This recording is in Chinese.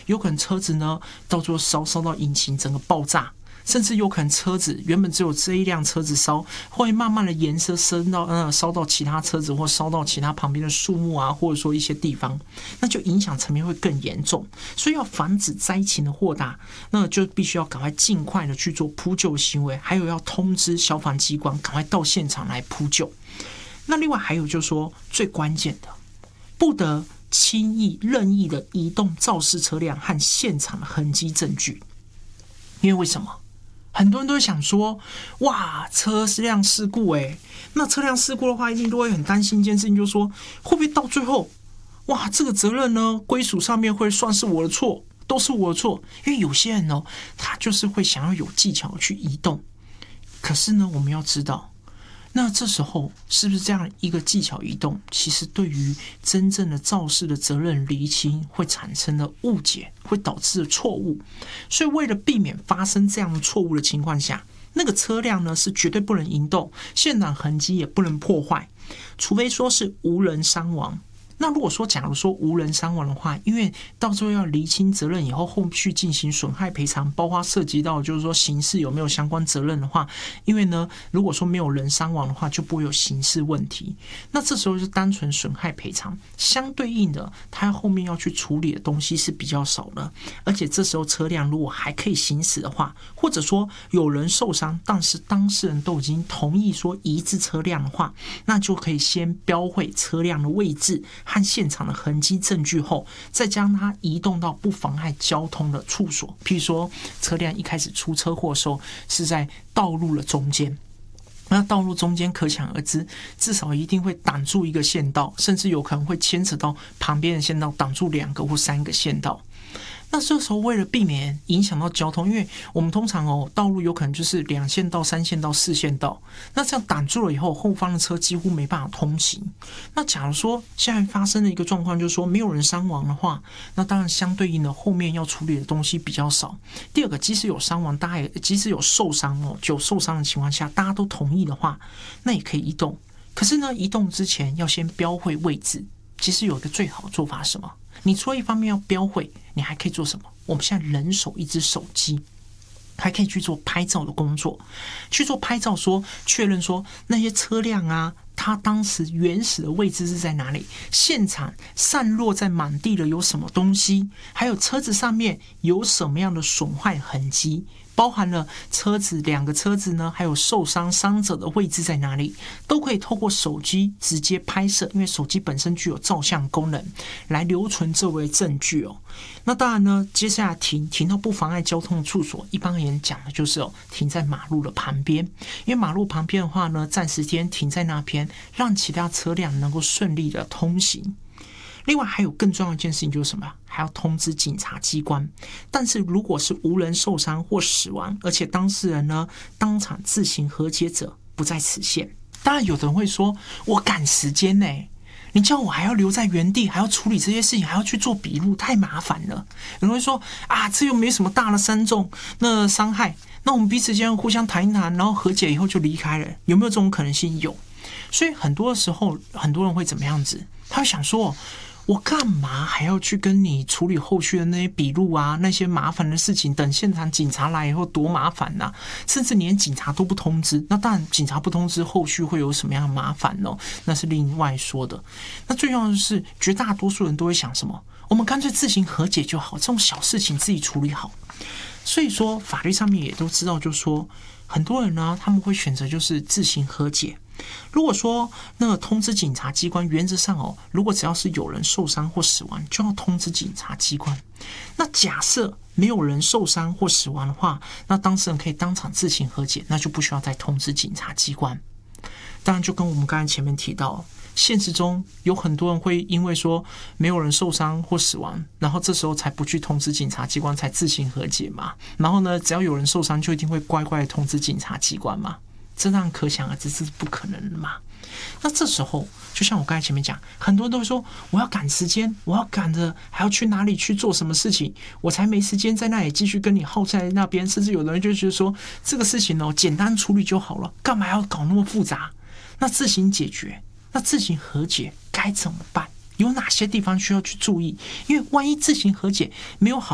有可能车子呢到最后烧到引擎整个爆炸。甚至有可能车子原本只有这一辆车子烧，会慢慢的延伸烧到其他车子，或烧到其他旁边的树木啊，或者说一些地方，那就影响层面会更严重。所以要防止灾情的扩大，那就必须要赶快尽快的去做扑救行为，还有要通知消防机关赶快到现场来扑救。那另外还有就是说最关键的，不得轻易任意的移动肇事车辆和现场的痕迹证据。因为为什么？很多人都会想说，哇，车辆事故那车辆事故的话，一定都会很担心一件事情，就是说会不会到最后，哇，这个责任呢归属上面会算是我的错，都是我的错。因为有些人他就是会想要有技巧去移动，可是呢，我们要知道，那这时候是不是这样一个技巧移动，其实对于真正的肇事的责任厘清会产生的误解，会导致的错误。所以为了避免发生这样的错误的情况下，那个车辆呢是绝对不能移动，现场痕迹也不能破坏，除非说是无人伤亡。那如果说假如说无人伤亡的话，因为到最后要厘清责任以后，后续进行损害赔偿，包括涉及到就是说刑事有没有相关责任的话，因为呢如果说没有人伤亡的话，就不会有刑事问题。那这时候就单纯损害赔偿，相对应的他后面要去处理的东西是比较少的。而且这时候车辆如果还可以行驶的话，或者说有人受伤，但是当事人都已经同意说移置车辆的话，那就可以先标会车辆的位置和现场的痕迹证据后，再将它移动到不妨碍交通的处所。譬如说车辆一开始出车祸的时候是在道路的中间，那道路中间可想而知，至少一定会挡住一个线道，甚至有可能会牵扯到旁边的线道，挡住2个或3个线道。那这时候为了避免影响到交通，因为我们通常道路有可能就是2线道、3线道、4线道，那这样挡住了以后，后方的车几乎没办法通行。那假如说现在发生的一个状况就是说没有人伤亡的话，那当然相对应的后面要处理的东西比较少。第二个，即使有伤亡，即使有受伤有受伤的情况下，大家都同意的话，那也可以移动。可是呢，移动之前要先标会位置。其实有一个最好的做法是什么？你除了一方面要标会，你还可以做什么？我们现在人手一只手机，还可以去做拍照的工作，去做拍照确认说那些车辆啊，它当时原始的位置是在哪里，现场散落在满地的有什么东西，还有车子上面有什么样的损坏痕迹，包含了2个车子呢，还有受伤伤者的位置在哪里，都可以透过手机直接拍摄，因为手机本身具有照相功能，来留存这为证据那当然呢，接下来停到不妨碍交通的处所，一般而言讲的就是停在马路的旁边，因为马路旁边的话呢，暂时间停在那边，让其他车辆能够顺利的通行。另外还有更重要的一件事情就是什么？还要通知警察机关。但是如果是无人受伤或死亡，而且当事人呢当场自行和解者，不在此限。当然有的人会说，我赶时间你叫我还要留在原地，还要处理这些事情，还要去做笔录，太麻烦了。有人会说啊，这又没什么大的伤害，那我们彼此间互相谈一谈，然后和解以后就离开了，有没有这种可能性？有。所以很多的时候，很多人会怎么样子？他会想说，我干嘛还要去跟你处理后续的那些笔录啊，那些麻烦的事情，等现场警察来以后多麻烦啊，甚至连警察都不通知。那当然警察不通知，后续会有什么样的麻烦那是另外说的。那最重要的是，绝大多数人都会想什么？我们干脆自行和解就好，这种小事情自己处理好。所以说法律上面也都知道，就是说很多人呢，他们会选择就是自行和解。如果说那个通知警察机关，原则上如果只要是有人受伤或死亡，就要通知警察机关。那假设没有人受伤或死亡的话，那当事人可以当场自行和解，那就不需要再通知警察机关。当然就跟我们刚才前面提到，现实中有很多人会因为说没有人受伤或死亡，然后这时候才不去通知警察机关，才自行和解嘛。然后呢，只要有人受伤，就一定会乖乖的通知警察机关嘛。这让可想而知，这是不可能的嘛。那这时候，就像我刚才前面讲，很多人都会说，我要赶时间，我要赶着还要去哪里去做什么事情，我才没时间在那里继续跟你耗在那边。甚至有的人就觉得说，这个事情简单处理就好了，干嘛要搞那么复杂？那自行解决，那自行和解该怎么办？有哪些地方需要去注意？因为万一自行和解没有好